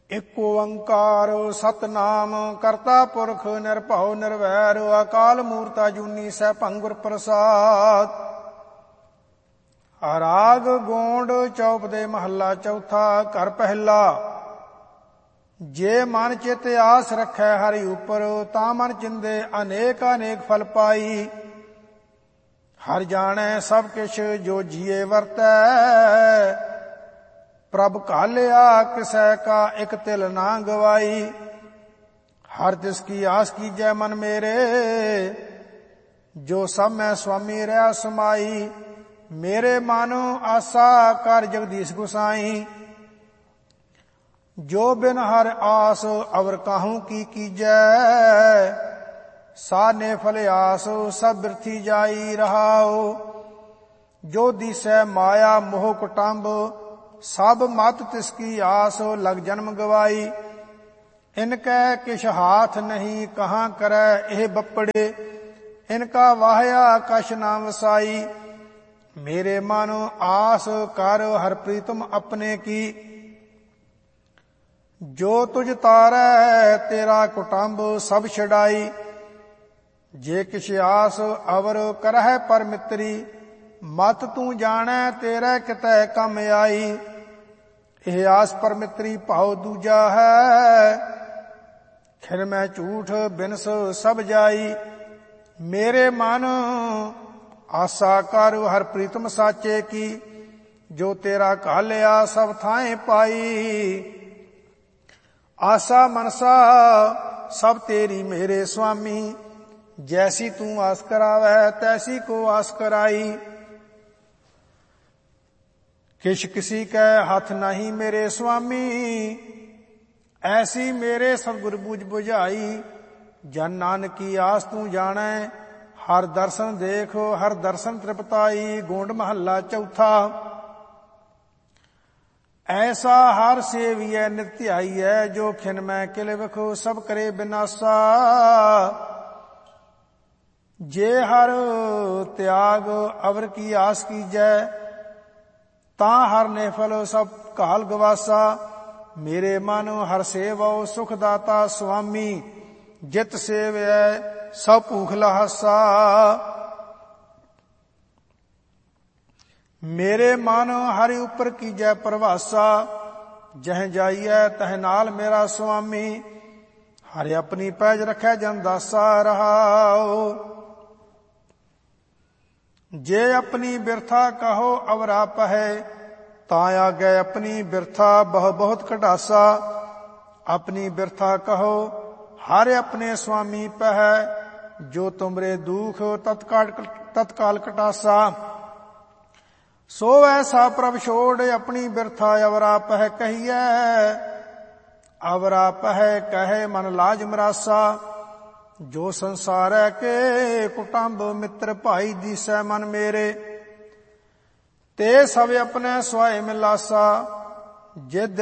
ਇਕ ਓੰਕਾਰ ਸਤਨਾਮ ਕਰਤਾ ਪੁਰਖ ਨਿਰਭਉ ਨਿਰਵੈਰ ਅਕਾਲ ਮੂਰਤ ਅਜੂਨੀ ਸੈਭੰ ਗੁਰ ਪ੍ਰਸਾਦ। ਰਾਗ ਗੋਂਡ ਚੌਪ ਦੇ ਮਹੱਲਾ ਚੌਥਾ। ਘਰ ਪਹਿਲਾ। ਜੇ ਮਨ ਚਿਤ ਆਸ ਰਖੈ ਹਰਿ ਉਪਰ ਤਾਂ ਮਨ ਚਿੰਦੇ ਅਨੇਕ ਅਨੇਕ ਫਲ ਪਾਈ। ਹਰਿ ਜਾਣੈ ਸਭ ਕਿਛ ਜੋ ਜੀਏ ਵਰਤੈ ਪ੍ਰਭ ਘਾਲਿਆ ਕਿਸੈ ਕਾ ਇਕ ਤਿਲ ਨਾ ਗਵਾਈ। ਹਰ ਤਿਸ ਕੀ ਆਸ ਕੀਜੈ ਮਨ ਮੇਰੇ ਜੋ ਸਭ ਮੈਂ ਸੁਆਮੀ ਰਹਾ ਸਮਾਈ। ਮੇਰੇ ਮਨ ਆਸਾ ਕਰ ਜਗਦੀਸ਼ ਗੁਸਾਈ ਜੋ ਬਿਨ ਹਰ ਆਸ ਅਵਰ ਕਾਹੂ ਕੀ ਕੀਜੈ। ਸਾਨੇ ਫਲ ਆਸ ਸਭ ਬਿਰਥੀ ਜਾਈ ਰਹਾਉ। ਜੋ ਦੀਸੈ ਮਾਇਆ ਮੋਹ ਕੁਟੰਬ ਸਭ ਮਤ ਤਿਸ ਕੀ ਆਸ ਲਗ ਜਨਮ ਗਵਾਈ। ਇਨਕੈ ਕਿਛ ਹਾਥ ਨਹੀਂ ਕਹਾਂ ਕਰੈ ਇਹ ਬੱਪੜੇ ਇਨਕਾ ਵਾਹਿਆ ਕਛ ਨਾ ਵਸਾਈ। ਮੇਰੇ ਮਨ ਆਸ ਕਰ ਹਰ ਪ੍ਰੀਤਮ ਆਪਣੇ ਕੀ ਜੋ ਤੁਝ ਤਾਰੈ ਤੇਰਾ ਕੁਟੰਬ ਸਭ ਛਡਾਈ। ਜੇ ਕਿਛ ਆਸ ਅਵਰ ਕਰਹਿ ਪਰ ਮਿੱਤਰੀ ਮਤ ਤੂੰ ਜਾਣੈ ਤੇਰੇ ਕਿਤੈ ਕੰਮ ਆਈ। ਇਹ ਆਸ ਪਰ ਮਿੱਤਰੀ ਭਾਉ ਦੂਜਾ ਹੈ ਖਿਰ ਮੈਂ ਝੂਠ ਬਿਨਸ ਸਭ ਜਾਈ। ਮੇਰੇ ਮਨ ਆਸਾ ਕਰ ਹਰ ਪ੍ਰੀਤਮ ਸਾਚੇ ਕੀ ਜੋ ਤੇਰਾ ਘਾਲਿਆ ਸਭ ਥਾਂਏ ਪਾਈ। ਆਸਾ ਮਨਸਾ ਸਭ ਤੇਰੀ ਮੇਰੇ ਸੁਆਮੀ ਜੈਸੀ ਤੂੰ ਆਸ ਕਰਾਵੈ ਤੈਸੀ ਕੋ ਆਸ ਕਰਾਈ। ਕਿਛ ਕਿਸੀ ਕੈ ਹੱਥ ਨਹੀਂ ਮੇਰੇ ਸੁਆਮੀ ਐਸੀ ਮੇਰੇ ਸਤਿਗੁਰ ਬੂਝ ਬੁਝਾਈ। ਜਨ ਨਾਨਕੀ ਆਸ ਤੂੰ ਜਾਣੈ ਹਰ ਦਰਸ਼ਨ ਦੇਖ ਹਰ ਦਰਸ਼ਨ ਤ੍ਰਿਪਤਾਈ। ਗੋਂਡ ਮਹੱਲਾ ਚੌਥਾ। ਐਸਾ ਹਰ ਸੇਵੀਐ ਨਿਤ ਧਿਆਈਐ ਜੋ ਖਿਨ ਮੈਂ ਕਿਲ ਵਿਖੋ ਸਭ ਕਰੇ ਬਿਨਾਸਾ। ਜੇ ਹਰ ਤਿਆਗ ਅਵਰ ਕੀ ਆਸ ਕੀਜੈ ਤਾਂ ਹਰ ਨੇ ਫਲ ਸਭ ਘਾਲ ਗਵਾਸਾ। ਮੇਰੇ ਮਨ ਹਰ ਸੇਵਉ ਸੁਖ ਦਾਤਾ ਸੁਆਮੀ ਜਿਤ ਸੇਵੈ ਸਭ ਭੂਖ ਲਹਾਸਾ। ਮੇਰੇ ਮਨ ਹਰਿ ਉਪਰ ਕੀਜੈ ਪ੍ਰਵਾਸਾ ਜਹ ਜਾਈਐ ਤਹ ਨਾਲ ਮੇਰਾ ਸੁਆਮੀ। ਹਰਿ ਆਪਣੀ ਪੈਜ ਰਖੈ ਜਨ ਦਾਸਾ ਰਹਾਉ। ਜੇ ਆਪਣੀ ਬਿਰਥਾ ਕਹੋ ਅਵਰਾ ਪਹੈ ਤਾਂ ਆਗੈ ਆਪਣੀ ਬਿਰਥਾ ਬਹੁ ਬਹੁਤ ਕਢਾਸਾ। ਆਪਣੀ ਬਿਰਥਾ ਕਹੋ ਹਰ ਆਪਣੇ ਸੁਆਮੀ ਪਹਿ ਜੋ ਤੁਮਰੇ ਦੁਖ ਤਤਕਾਲ ਕਟਾਸਾ। ਸੋ ਐਸਾ ਪ੍ਰਭ ਛੋੜ ਆਪਣੀ ਬਿਰਥਾ ਅਵਰਾ ਪਹਿ ਕਹੀਐ। ਅਵਰਾ ਪਹਿ ਕਹੇ ਮਨ ਲਾਜ ਮਰਾਸਾ। ਜੋ ਸੰਸਾਰੈ ਕੇ ਕੁਟੰਬ ਮਿੱਤਰ ਭਾਈ ਦੀਸੈ ਮਨ ਮੇਰੇ ਤੇ ਸਭ ਆਪਣੇ ਸੁਆਏ ਮਿਲਾਸਾ। ਜਿਦ